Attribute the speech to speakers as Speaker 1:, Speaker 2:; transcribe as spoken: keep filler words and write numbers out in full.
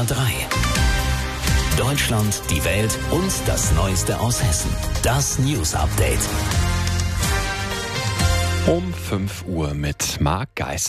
Speaker 1: R drei. Deutschland, die Welt und das Neueste aus Hessen. Das News Update.
Speaker 2: Um fünf Uhr mit Marc Geis.